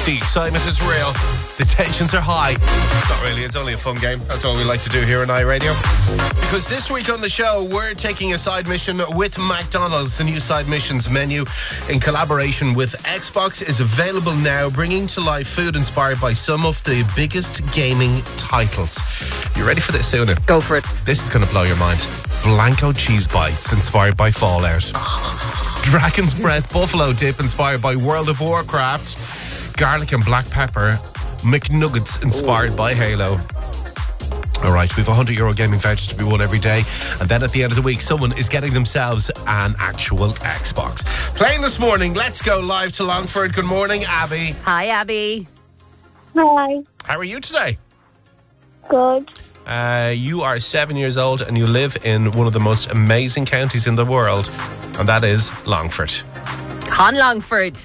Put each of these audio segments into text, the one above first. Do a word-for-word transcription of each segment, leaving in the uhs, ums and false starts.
The excitement is real. The tensions are high. Not really, it's only a fun game. That's all we like to do here on iRadio. Because this week on the show, we're taking a side mission with McDonald's. The new side missions menu in collaboration with Xbox is available now, bringing to life food inspired by some of the biggest gaming titles. You ready for this, Una? Go for it. This is going to blow your mind. Blanco cheese bites inspired by Fallout. Dragon's Breath buffalo dip inspired by World of Warcraft. Garlic and black pepper McNuggets inspired by Halo. All right, we have one hundred euro gaming vouchers to be won every day. And then at the end of the week, someone is getting themselves an actual Xbox. Playing this morning, let's go live to Longford. Good morning, Abby. Hi, Abby. Hi. How are you today? Good. Uh, you are seven years old and you live in one of the most amazing counties in the world, and that is Longford. Con Longford.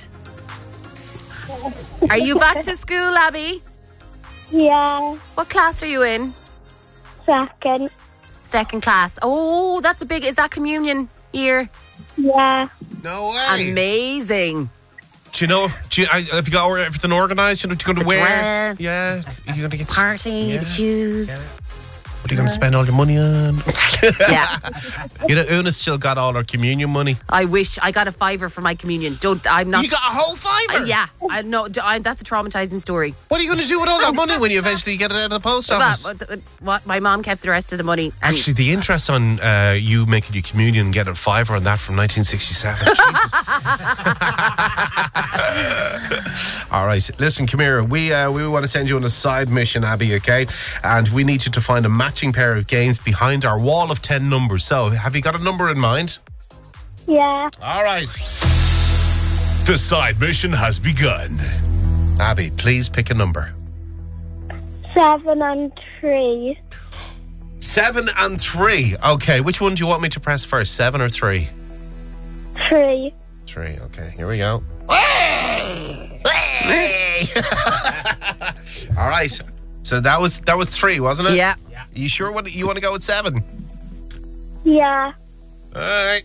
Are you back to school, Abby? Yeah. What class are you in? Second. Second class. Oh, that's a big... Is that communion year? Yeah. No way. Amazing. Do you know, do you, have you got everything organised? You know what you're going to The wear? dress, Yeah. You're going to get... Party, Yeah. the shoes. What are you going to spend all your money on? Yeah. You know, Una's still got all her communion money. I wish I got a fiver for my communion. Don't... I'm not... You got a whole fiver? Uh, yeah. I know. I, that's a traumatizing story. What are you going to do with all that money when you eventually get it out of the post office? But, what, what, my mom kept the rest of the money. And Actually, the interest on uh, you making your communion and getting a fiver on that from nineteen sixty-seven. Jesus. All right, listen, come here. We uh, we want to send you on a side mission, Abby, okay? And we need you to find a matching pair of games behind our wall of ten numbers. So, have you got a number in mind? Yeah. All right. The side mission has begun. Abby, please pick a number. Seven and three. Seven and three. Okay, which one do you want me to press first, seven or three? Three. Three, okay, here we go. All right, so that was that was three, wasn't it? yeah. You sure what, you want to go with seven? Yeah. All right.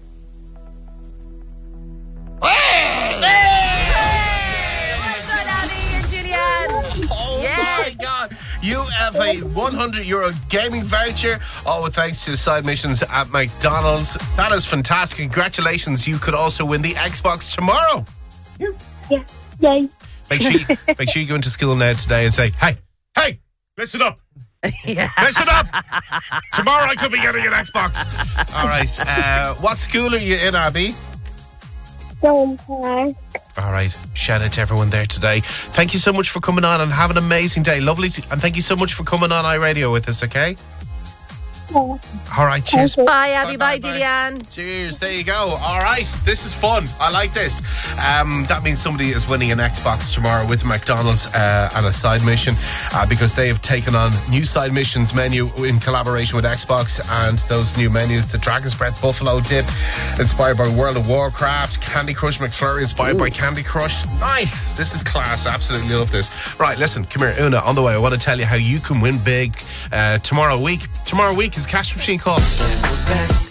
Oh Yes. my God! You have a one hundred euro gaming voucher. All thanks to side missions at McDonald's. That is fantastic. Congratulations! You could also win the Xbox tomorrow. Yeah. Yay. Make sure you, make sure you go into school now today and say, "Hey, hey, listen up, Yeah. listen up! Tomorrow I could be getting an Xbox." All right. Uh, what school are you in, Abby? Stone Park. All right. Shout out to everyone there today. Thank you so much for coming on and have an amazing day. Lovely. To, and thank you so much for coming on iRadio with us, okay? Yeah. All right. Cheers. Thank you. Bye, Abby. Bye, Bye, bye, bye. Julianne. Cheers. There you go. All right. This is fun. I like this. Um, that means somebody is winning an Xbox tomorrow with McDonald's uh, and a side mission uh, because they have taken on new side missions menu in collaboration with Xbox, and those new menus, the Dragon's Breath Buffalo Dip inspired by World of Warcraft, Candy Crush McFlurry inspired Ooh. by Candy Crush. Nice. This is class. Absolutely love this. Right. Listen, come here, Una. On the way, I want to tell you how you can win big uh, tomorrow week. Tomorrow week is Cash Machine Call.